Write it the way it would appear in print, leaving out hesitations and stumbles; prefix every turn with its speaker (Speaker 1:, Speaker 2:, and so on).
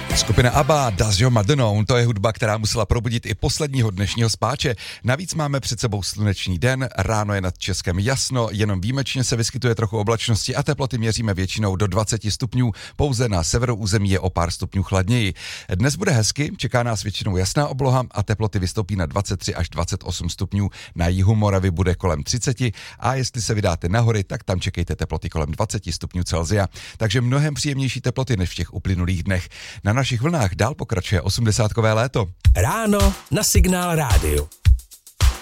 Speaker 1: Skupina ABBA, Das Jo Madonna, to je hudba, která musela probudit i posledního dnešního spáče. Navíc máme před sebou sluneční den, ráno je nad Českem jasno, jenom výjimečně se vyskytuje trochu oblačnosti a teploty měříme většinou do 20 stupňů, pouze na severu území je o pár stupňů chladněji. Dnes bude hezky, čeká nás většinou jasná obloha a teploty vystoupí na 23 až 28 stupňů, na jihu Moravy bude kolem 30 a jestli se vydáte na hory, tak tam čekejte teploty kolem 20 stupňů Celsia. Takže mnohem příjemnější teploty než v těch uplynulých dnech. Na našich vlnách dál pokračuje 80kové léto.
Speaker 2: Ráno na Signál rádiu.